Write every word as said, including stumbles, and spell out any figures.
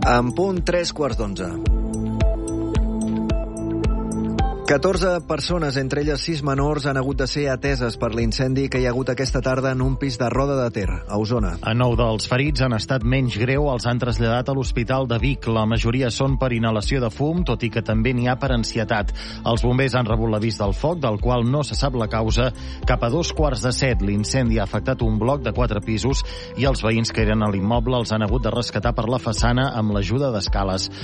En punt tres quarts d'onze. catorze persones, entre elles sis menors, han hagut de ser ateses per l'incendi que hi ha hagut aquesta tarda en un pis de Roda de Ter, a Osona. A nou dels ferits han estat menys greu, els han traslladat a l'Hospital de Vic. La majoria són per inhalació de fum, tot i que també n'hi ha per ansietat. Els bombers han rebut l'avís del foc, del qual no se sap la causa. Cap a dos quarts de set, l'incendi ha afectat un bloc de quatre pisos i els veïns que eren a l'immoble els han hagut de rescatar per la façana amb l'ajuda d'escales.